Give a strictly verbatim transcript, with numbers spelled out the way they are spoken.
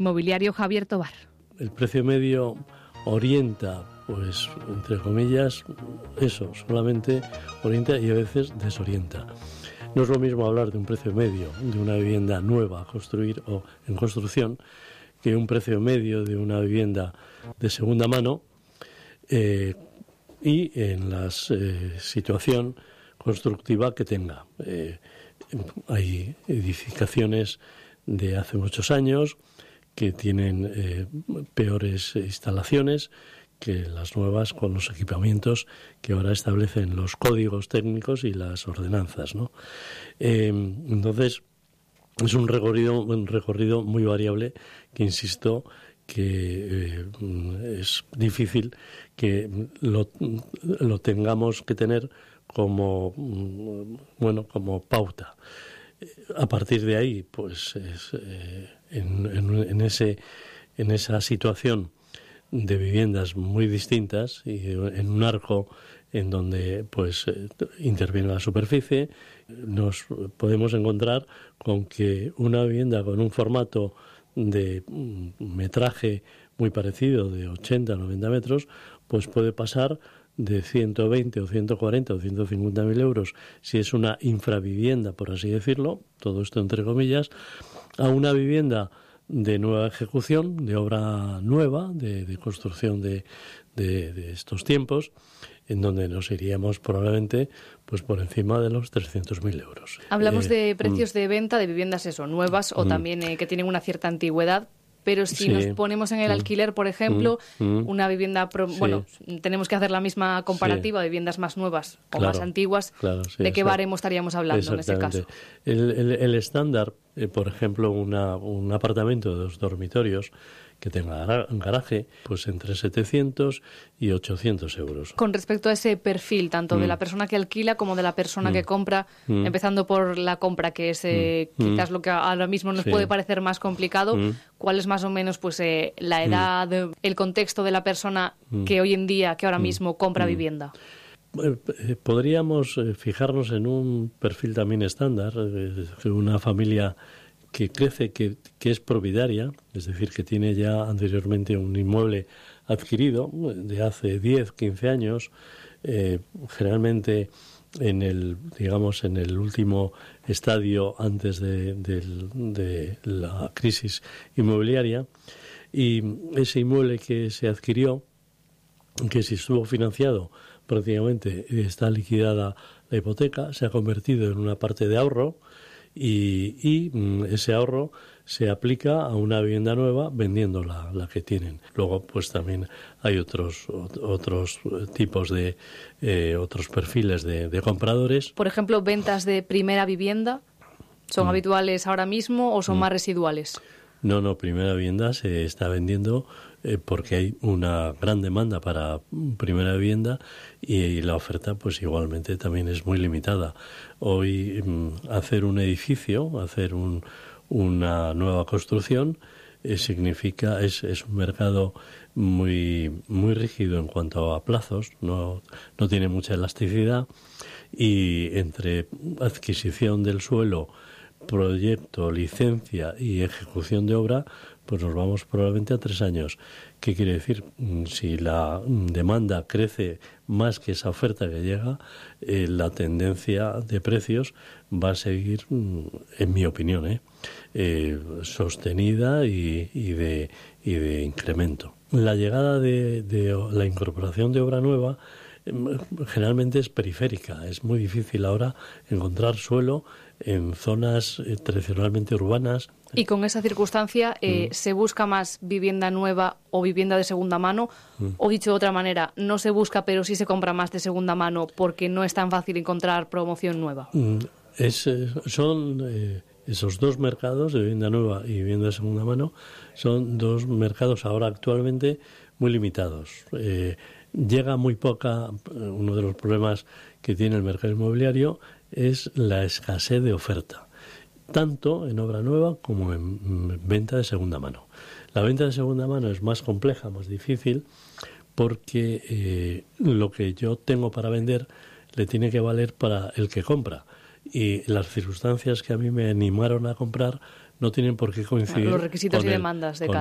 Inmobiliario Javier Tobar. El precio medio orienta, pues, entre comillas, eso, solamente orienta y a veces desorienta. No es lo mismo hablar de un precio medio de una vivienda nueva a construir o en construcción que un precio medio de una vivienda de segunda mano eh, y en la eh, situación constructiva que tenga. Eh, hay edificaciones de hace muchos años que tienen eh, peores instalaciones que las nuevas con los equipamientos que ahora establecen los códigos técnicos y las ordenanzas, ¿no? Eh, entonces, es un recorrido, un recorrido muy variable que, insisto, que eh, es difícil que lo, lo tengamos que tener como, bueno, como pauta. A partir de ahí, pues es, eh, en, en, en, ese, en esa situación de viviendas muy distintas y en un arco en donde pues eh, interviene la superficie, nos podemos encontrar con que una vivienda con un formato de metraje muy parecido, de ochenta a noventa metros, pues puede pasar de ciento veinte o ciento cuarenta o ciento cincuenta mil euros, si es una infravivienda, por así decirlo, todo esto entre comillas, a una vivienda de nueva ejecución, de obra nueva, de, de construcción de, de, de estos tiempos, en donde nos iríamos probablemente pues por encima de los trescientos mil euros. Hablamos eh, de precios mm, de venta de viviendas eso, nuevas o mm, también eh, que tienen una cierta antigüedad. Pero si sí, nos ponemos en el mm, alquiler, por ejemplo, mm, mm, una vivienda, pro, sí, bueno, tenemos que hacer la misma comparativa sí, de viviendas más nuevas o claro, más antiguas. claro, sí, ¿De qué eso, baremo estaríamos hablando en ese caso? El, el, el estándar, eh, por ejemplo, una, un apartamento de dos dormitorios que tenga garaje, pues entre setecientos y ochocientos euros. Con respecto a ese perfil, tanto mm. de la persona que alquila como de la persona mm. que compra, mm. empezando por la compra, que es eh, mm. quizás lo que ahora mismo nos sí. puede parecer más complicado, mm. ¿cuál es más o menos pues eh, la edad, mm. el contexto de la persona mm. que hoy en día, que ahora mismo compra mm. vivienda? Podríamos fijarnos en un perfil también estándar, una familia que crece, que, que es propietaria, es decir, que tiene ya anteriormente un inmueble adquirido de hace diez, quince años, eh, generalmente en el, digamos, en el último estadio antes de, de, de la crisis inmobiliaria, y ese inmueble que se adquirió, que si estuvo financiado prácticamente está liquidada la hipoteca, se ha convertido en una parte de ahorro, y, y ese ahorro se aplica a una vivienda nueva vendiendo la, la que tienen. Luego pues también hay otros otros tipos de eh, otros perfiles de, de compradores. Por ejemplo, ventas de primera vivienda, ¿son mm. habituales ahora mismo o son mm. más residuales? No, no, primera vivienda se está vendiendo eh, porque hay una gran demanda para primera vivienda y, y la oferta pues igualmente también es muy limitada. Hoy mm, hacer un edificio, hacer un, una nueva construcción eh, significa, es, es un mercado muy, muy rígido en cuanto a plazos, no, no tiene mucha elasticidad y entre adquisición del suelo, proyecto, licencia y ejecución de obra, pues nos vamos probablemente a tres años. ¿Qué quiere decir? Si la demanda crece más que esa oferta que llega, eh, la tendencia de precios va a seguir, en mi opinión, eh, eh, sostenida y, y, de, y de incremento. La llegada de, de la incorporación de obra nueva generalmente es periférica. Es muy difícil ahora encontrar suelo en zonas eh, tradicionalmente urbanas. Y con esa circunstancia, eh, mm. ¿se busca más vivienda nueva o vivienda de segunda mano? Mm. O dicho de otra manera, no se busca, pero sí se compra más de segunda mano porque no es tan fácil encontrar promoción nueva. Mm. Es, son eh, esos dos mercados de vivienda nueva y vivienda de segunda mano, son dos mercados ahora actualmente muy limitados. Eh, llega muy poca, uno de los problemas que tiene el mercado inmobiliario es la escasez de oferta, tanto en obra nueva como en venta de segunda mano. La venta de segunda mano es más compleja, más difícil, porque eh, lo que yo tengo para vender le tiene que valer para el que compra. Y las circunstancias que a mí me animaron a comprar no tienen por qué coincidir los requisitos con y el, demandas de con